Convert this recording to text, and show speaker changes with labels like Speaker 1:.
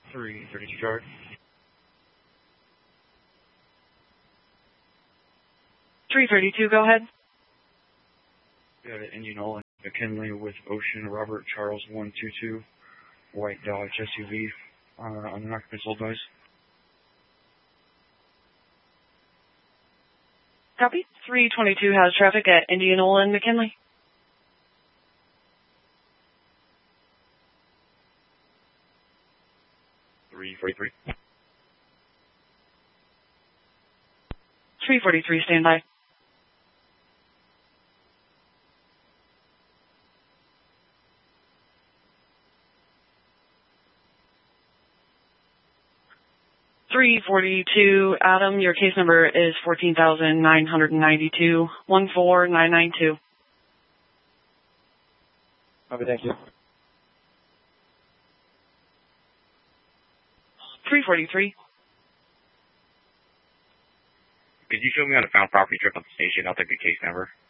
Speaker 1: 332 drive.
Speaker 2: Go ahead.
Speaker 1: Got it, Indian Olin, McKinley with Ocean Robert Charles 122, white Dodge SUV, on an occupant sold noise.
Speaker 2: Copy. 322 has traffic at Indian Olin, McKinley.
Speaker 1: .343.
Speaker 2: 343, stand by. .342, Adam, your case number is 14,992, 14992.
Speaker 3: Okay, thank you.
Speaker 2: 343.
Speaker 1: Could you show me on a found property trip at the station? I'll take the case number.